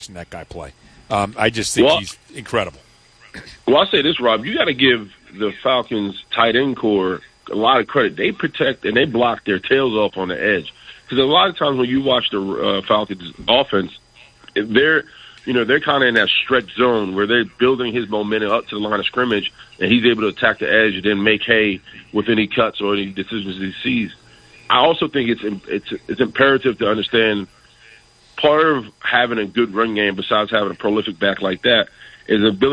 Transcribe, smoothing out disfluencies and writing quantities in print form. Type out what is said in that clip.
that guy play. I just think he's incredible. Well, I'll say this, Rob. You got to give the Falcons tight end core a lot of credit. They protect and they block their tails off on the edge. Because a lot of times when you watch the Falcons offense, they're kind of in that stretch zone where they're building his momentum up to the line of scrimmage, and he's able to attack the edge and then make hay with any cuts or any decisions he sees. I also think it's imperative to understand part of having a good run game, besides having a prolific back like that, is the ability